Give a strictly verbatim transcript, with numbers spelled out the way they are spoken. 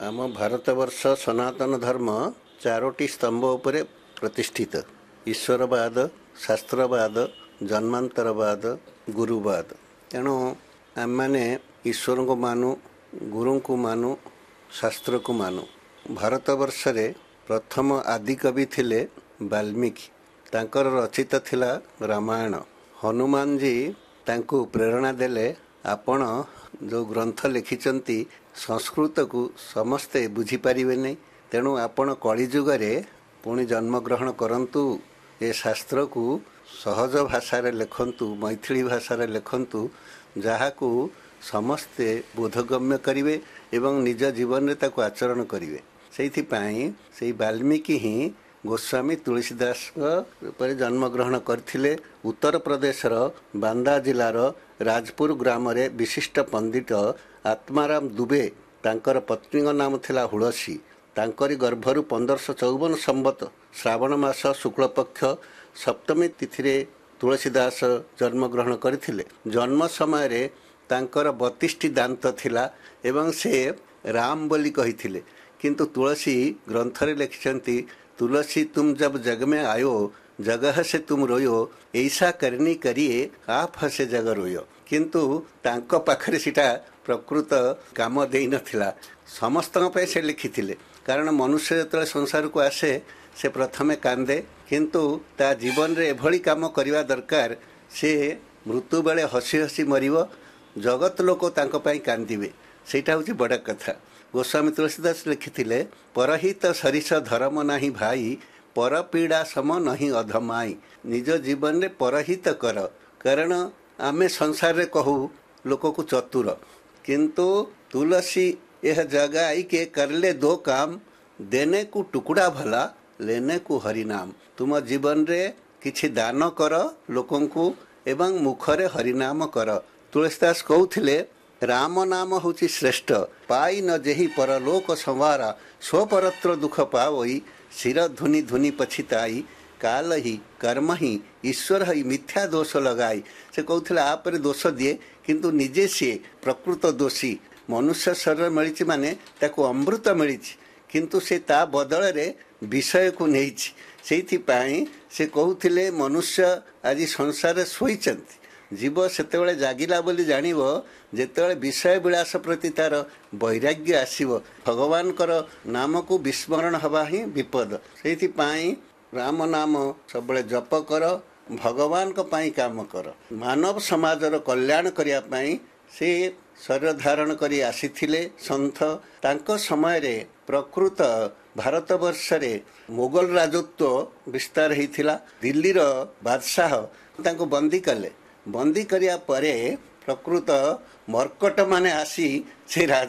आम भारतवर्ष सनातन धर्म चारोटी स्तंभ उपरे प्रतिष्ठित। ईश्वरवाद, शास्त्रवाद, जन्मांतरवाद, गुरुवाद। तेणु आम मैंने ईश्वर को मानु, गुरु को मानु, शास्त्र को मानु। भारतवर्ष रे प्रथम आदि कवि थिले वाल्मीकि। तांकर रचित थिला रामायण। हनुमान जी तांको प्रेरणा देले आपण जो ग्रंथ लिखिचंती संस्कृत को समस्ते बुझी पारिबे नहीं, तेणु आपण कलिजुगरे पुणी जन्मग्रहण करंतु। ए शास्त्र को सहज भाषा रे लिखंतु, मैथिली भाषा रे लिखंतु, जहाकू समस्ते बोधगम्य करिवे एवं निज जीवन रे ताको आचरण करिवे। सेइथि पई सेई वाल्मीकि ही गोस्वामी तुलसीदास पर जन्मग्रहण करथिले। उत्तर प्रदेशर बांदा जिलार राजपुर ग्राम रे विशिष्ट पंडित आत्माराम दुबे तांकर पत्नी नाम थिला हुलसी। तांकरी गर्भरु पंद्रह चौवन संबत श्रावण मास शुक्लपक्ष सप्तमी तिथि तुलसीदास जन्मग्रहण करथिले। जन्म समय रे तांकर बत्तीस दांत थिला एवं से राम बोली कहिथिले, किंतु तुलसी ग्रंथरे लिखिछंती तुलसी तुम जब जग में आयो, जगह से तुम रोयो, ऐसा करनी करिए आप हसे जग रोयो। किंतु तांको पाखरे सिटा प्रकृत काम देई नथिला। समस्त पे से लिखिथिले, कारण मनुष्य जतले संसार को आसे से प्रथमे कांदे, किंतु ता जीवन रे एभली काम करिवा दरकार से मृत्यु बेले हसी हसी मरिवो, जगत लोक तांको पई कांदिबे। सेटा होची बड़ा कथा। गोस्वामी तुलसीदास लिखिथिले, परहित सरिस धर्म नाही भाई, पर पीड़ा सम नहीं अधमाई। निज जीवन रे परहित कर, कारण आमे संसार रे कहू लोक को चतुर, किंतु तुलसी यह जगह आई के करले दो काम, देने को टुकड़ा भला, लेने को हरिनाम। तुम जीवन रे किछि दान कर लोकन को एवं मुखरे हरिनाम कर। तुलसीदास कहउथिले, राम नाम होची श्रेष्ठ, पाई न जेहि परलोक संवारा, सो परत्र दुख पावई, सिर धुनि धुनि पछिताई, काल ही कर्म ही ईश्वर ही मिथ्या दोष लगाई। से कहउथिले आपरे दोष दिए, किंतु निजे से प्रकृत दोषी। मनुष्य शरीर मिली माने ताको अमृत मिली, किंतु से ता बदल रे विषय को नहीं। से से कहउथिले मनुष्य आज संसार शोईचंती, जीव सेतेबेले जागिला बोली जानिबो जेतेबेले विषय विलास प्रति तार वैराग्य आसीबो। भगवान कर नाम को विस्मरण हवा ही विपद। सेति पाई राम नाम सबले जप कर, भगवान को पाई काम कर। मानव समाजर कल्याण करिया पाई से शरीर धारण करी आसीथिले संत। तांको समय रे प्रकृत भारतवर्ष रे मोगल राजत्व विस्तार होइथिला। दिल्ली रो बादशाह तांको बंदी कले। बंदी करिया परे प्रकृत मर्कट माने आसी से